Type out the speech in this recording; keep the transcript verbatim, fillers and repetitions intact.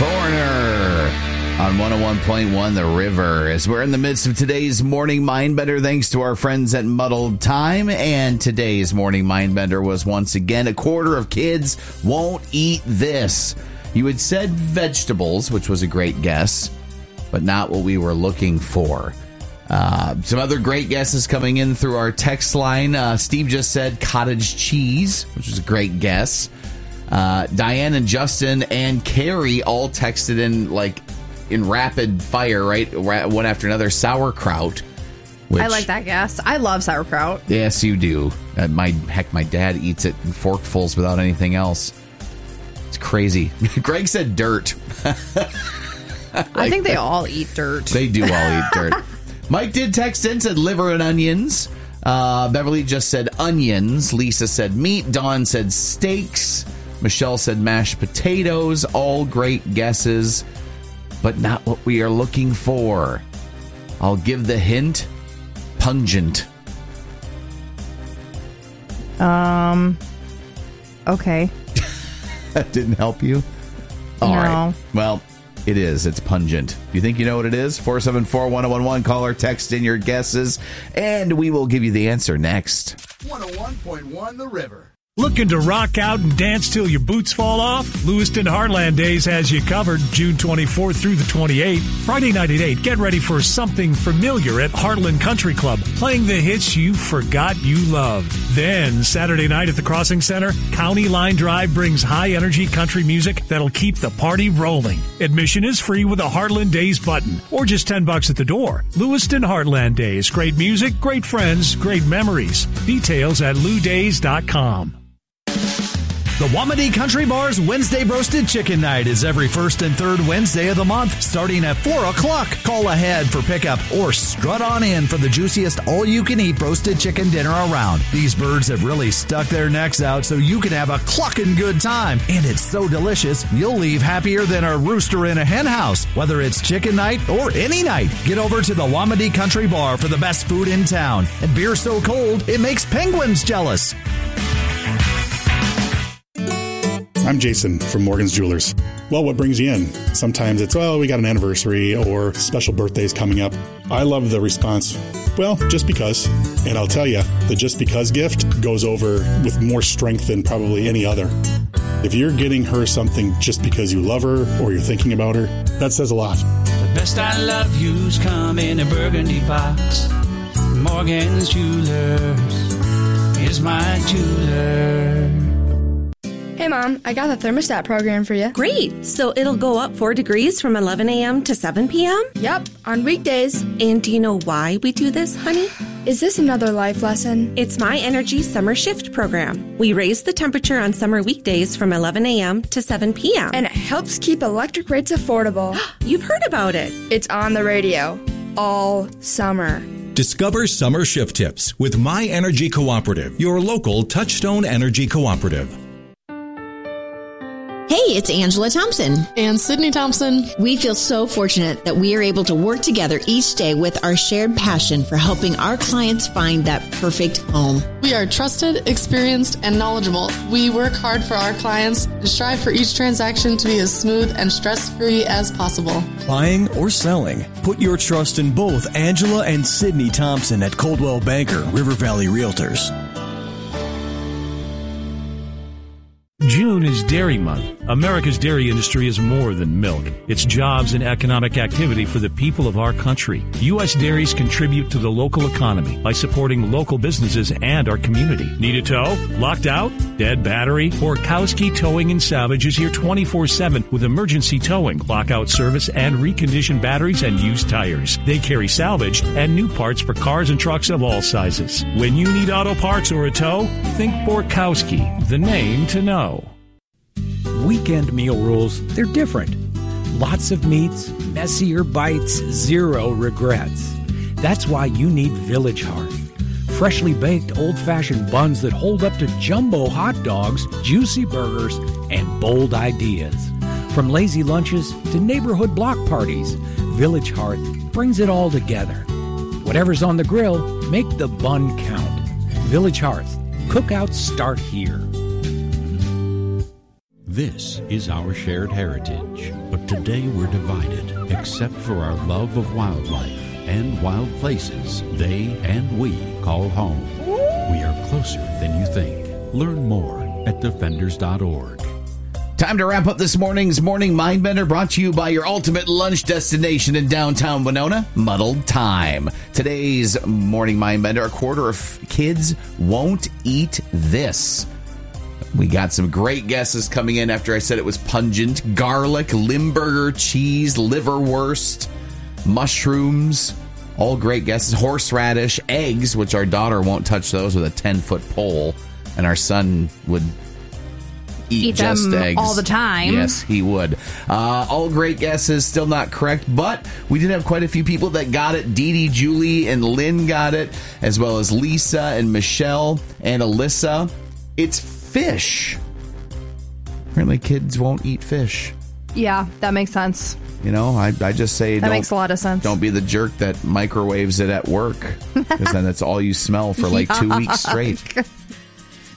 Foreigner on one oh one point one The River, as we're in the midst of today's Morning Mindbender, thanks to our friends at Muddled Time. And today's Morning Mindbender was once again, a quarter of kids won't eat this. You had said vegetables, which was a great guess, but not what we were looking for. Uh, some other great guesses coming in through our text line. Uh, Steve just said cottage cheese, which was a great guess. Uh, Diane and Justin and Carrie all texted in like in rapid fire, right? One after another. Sauerkraut. Which, I like that guess. I love sauerkraut. Yes, you do. Uh, my heck, my dad eats it in forkfuls without anything else. It's crazy. Greg said dirt. like, I think they all eat dirt. They do all eat dirt. Mike did text in, said liver and onions. Uh, Beverly just said onions. Lisa said meat. Dawn said steaks. Michelle said mashed potatoes. All great guesses, but not what we are looking for. I'll give the hint. Pungent. Um. Okay. That didn't help you? All no. right. Well, it is. It's pungent. Do you think you know what it is? four seven four, one oh one one. Call or text in your guesses, and we will give you the answer next. one oh one point one The River. Looking to rock out and dance till your boots fall off? Lewiston Heartland Days has you covered June twenty-fourth through the twenty-eighth. Friday night at eight, get ready for something familiar at Heartland Country Club, playing the hits you forgot you loved. Then, Saturday night at the Crossing Center, County Line Drive brings high-energy country music that'll keep the party rolling. Admission is free with a Heartland Days button, or just ten bucks at the door. Lewiston Heartland Days. Great music, great friends, great memories. Details at lou days dot com. The Wamedy Country Bar's Wednesday Roasted Chicken Night is every first and third Wednesday of the month, starting at four o'clock. Call ahead for pickup or strut on in for the juiciest all-you-can-eat roasted chicken dinner around. These birds have really stuck their necks out so you can have a clucking good time. And it's so delicious, you'll leave happier than a rooster in a hen house. Whether it's chicken night or any night, get over to the Wamedy Country Bar for the best food in town. And beer so cold, it makes penguins jealous. I'm Jason from Morgan's Jewelers. Well, what brings you in? Sometimes it's, well, we got an anniversary or special birthdays coming up. I love the response, well, just because. And I'll tell you, the just because gift goes over with more strength than probably any other. If you're getting her something just because you love her or you're thinking about her, that says a lot. The best I love you's come in a burgundy box. Morgan's Jewelers is my jeweler. Hey, Mom, I got the thermostat program for you. Great. So it'll go up four degrees from eleven a.m. to seven p.m.? Yep, on weekdays. And do you know why we do this, honey? Is this another life lesson? It's My Energy Summer Shift program. We raise the temperature on summer weekdays from eleven a.m. to seven p.m. And it helps keep electric rates affordable. You've heard about it. It's on the radio all summer. Discover summer shift tips with My Energy Cooperative, your local Touchstone Energy Cooperative. Hey, it's Angela Thompson. And Sydney Thompson. We feel so fortunate that we are able to work together each day with our shared passion for helping our clients find that perfect home. We are trusted, experienced, and knowledgeable. We work hard for our clients and strive for each transaction to be as smooth and stress-free as possible. Buying or selling, put your trust in both Angela and Sydney Thompson at Coldwell Banker, River Valley Realtors. June is Dairy Month. America's dairy industry is more than milk. It's jobs and economic activity for the people of our country. U S dairies contribute to the local economy by supporting local businesses and our community. Need a tow? Locked out? Dead battery? Borkowski Towing and Salvage is here twenty-four seven with emergency towing, lockout service, and reconditioned batteries and used tires. They carry salvaged and new parts for cars and trucks of all sizes. When you need auto parts or a tow, think Borkowski, the name to know. Weekend meal rules, they're different. Lots of meats, messier bites, zero regrets. That's why you need Village Hearth. Freshly baked old-fashioned buns that hold up to jumbo hot dogs, juicy burgers, and bold ideas. From lazy lunches to neighborhood block parties, Village Hearth brings it all together. Whatever's on the grill, make the bun count. Village Hearth. Cookouts start here. This is our shared heritage, a today we're divided, except for our love of wildlife and wild places they and we call home. We are closer than you think. Learn more at defenders dot org. Time to wrap up this morning's Morning Mindbender, brought to you by your ultimate lunch destination in downtown Winona, Muddled Time. Today's Morning Mindbender, a quarter of kids won't eat this. We got some great guesses coming in after I said it was pungent. Garlic, Limburger cheese, liverwurst, mushrooms, all great guesses. Horseradish, eggs, which our daughter won't touch those with a ten-foot pole, and our son would eat, Eat just them eggs all the time. Yes, he would. Uh, all great guesses, still not correct, but we did have quite a few people that got it. Dee Dee, Julie, and Lynn got it, as well as Lisa and Michelle and Alyssa. It's fish. Apparently kids won't eat fish. Yeah, that makes sense. You know, I, I just say That don't, makes a lot of sense. Don't be the jerk that microwaves it at work, because then it's all you smell for like two weeks straight.